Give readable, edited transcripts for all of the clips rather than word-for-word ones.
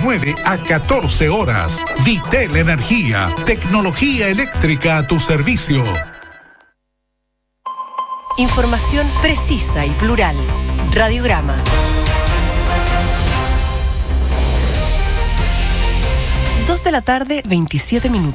9 a 14 horas. Vitel Energía, tecnología eléctrica a tu servicio. Información precisa y plural. Radiograma. 2:27 p.m.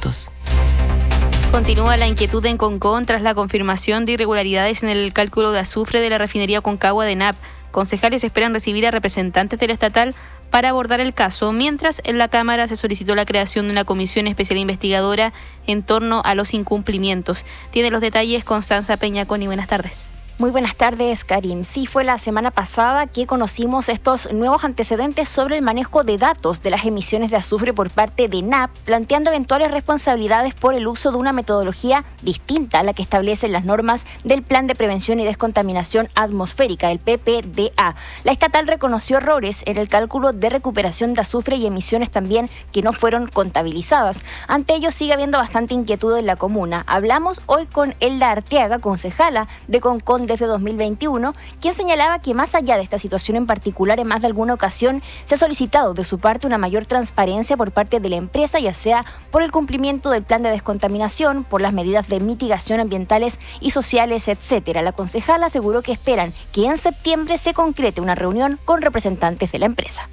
Continúa la inquietud en Concón tras la confirmación de irregularidades en el cálculo de azufre de la refinería Aconcagua de ENAP. Concejales esperan recibir a representantes del estatal para abordar el caso, mientras en la Cámara se solicitó la creación de una comisión especial investigadora en torno a los incumplimientos. Tiene los detalles Constanza Peñaconi. Buenas tardes. Muy buenas tardes, Karim. Sí, fue la semana pasada que conocimos estos nuevos antecedentes sobre el manejo de datos de las emisiones de azufre por parte de ENAP, planteando eventuales responsabilidades por el uso de una metodología distinta a la que establecen las normas del Plan de Prevención y Descontaminación Atmosférica, el PPDA. La estatal reconoció errores en el cálculo de recuperación de azufre y emisiones también que no fueron contabilizadas. Ante ello sigue habiendo bastante inquietud en la comuna. Hablamos hoy con Elda Arteaga, concejala de Concón desde 2021, quien señalaba que más allá de esta situación en particular, en más de alguna ocasión se ha solicitado de su parte una mayor transparencia por parte de la empresa, ya sea por el cumplimiento del plan de descontaminación, por las medidas de mitigación ambientales y sociales, etcétera. La concejala aseguró que esperan que en septiembre se concrete una reunión con representantes de la empresa.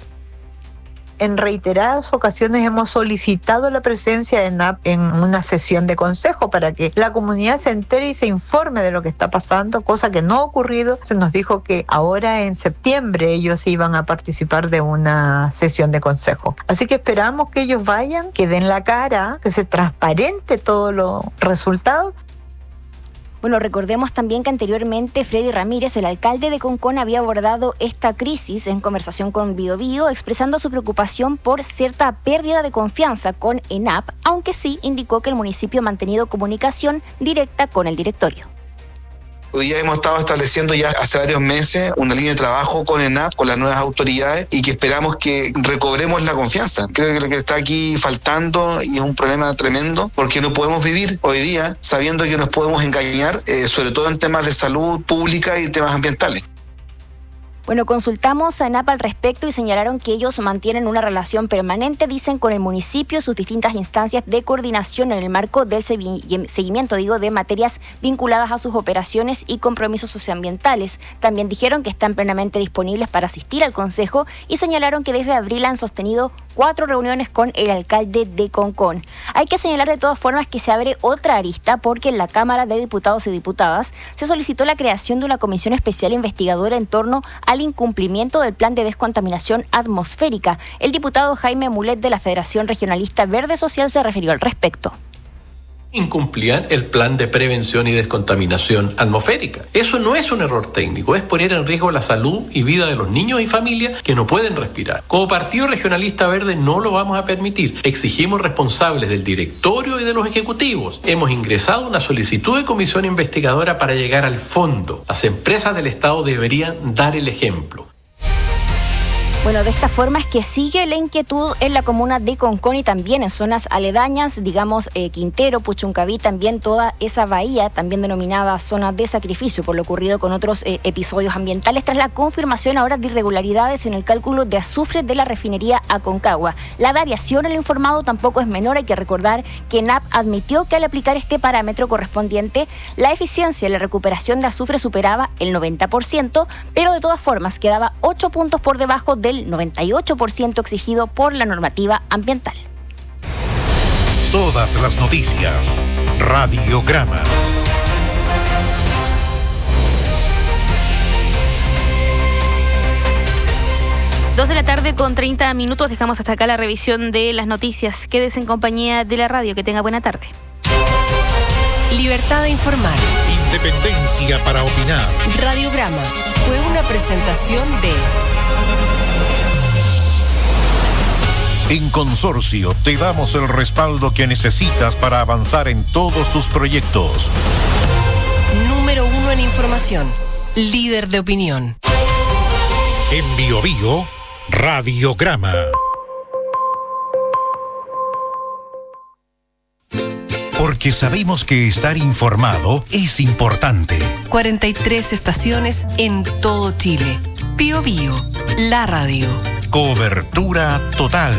En reiteradas ocasiones hemos solicitado la presencia de ENAP en una sesión de consejo para que la comunidad se entere y se informe de lo que está pasando, cosa que no ha ocurrido. Se nos dijo que ahora en septiembre ellos iban a participar de una sesión de consejo. Así que esperamos que ellos vayan, que den la cara, que se transparente todos los resultados. Bueno, recordemos también que anteriormente Freddy Ramírez, el alcalde de Concón, había abordado esta crisis en conversación con Biobío, expresando su preocupación por cierta pérdida de confianza con ENAP, aunque sí indicó que el municipio ha mantenido comunicación directa con el directorio. Hoy día hemos estado estableciendo ya hace varios meses una línea de trabajo con ENAP, con las nuevas autoridades, y que esperamos que recobremos la confianza. Creo que lo que está aquí faltando, y es un problema tremendo, porque no podemos vivir hoy día sabiendo que nos podemos engañar, sobre todo en temas de salud pública y temas ambientales. Bueno, consultamos a ENAP al respecto y señalaron que ellos mantienen una relación permanente, dicen, con el municipio, sus distintas instancias de coordinación en el marco del seguimiento, de materias vinculadas a sus operaciones y compromisos socioambientales. También dijeron que están plenamente disponibles para asistir al consejo y señalaron que desde abril han sostenido 4 reuniones con el alcalde de Concón. Hay que señalar de todas formas que se abre otra arista, porque en la Cámara de Diputados y Diputadas se solicitó la creación de una comisión especial investigadora en torno al incumplimiento del plan de descontaminación atmosférica. El diputado Jaime Mulet de la Federación Regionalista Verde Social se refirió al respecto. Incumplían el plan de prevención y descontaminación atmosférica. Eso no es un error técnico, es poner en riesgo la salud y vida de los niños y familias que no pueden respirar. Como Partido Regionalista Verde no lo vamos a permitir. Exigimos responsables del directorio y de los ejecutivos. Hemos ingresado una solicitud de comisión investigadora para llegar al fondo. Las empresas del Estado deberían dar el ejemplo. Bueno, de esta forma es que sigue la inquietud en la comuna de Concón y también en zonas aledañas, Quintero, Puchuncaví, también toda esa bahía, también denominada zona de sacrificio, por lo ocurrido con otros episodios ambientales, tras la confirmación ahora de irregularidades en el cálculo de azufre de la refinería Aconcagua. La variación en el informado tampoco es menor. Hay que recordar que ENAP admitió que al aplicar este parámetro correspondiente, la eficiencia de la recuperación de azufre superaba el 90%, pero de todas formas quedaba 8 puntos por debajo del 98% exigido por la normativa ambiental. Todas las noticias. Radiograma. Dos de la tarde con 30 minutos. Dejamos hasta acá la revisión de las noticias. Quédese en compañía de la radio. Que tenga buena tarde. Libertad de informar. Independencia para opinar. Radiograma fue una presentación de... En Consorcio te damos el respaldo que necesitas para avanzar en todos tus proyectos. Número 1 en información. Líder de opinión. En Biobío, Radiograma. Porque sabemos que estar informado es importante. 43 estaciones en todo Chile. Biobío, la radio. Cobertura total.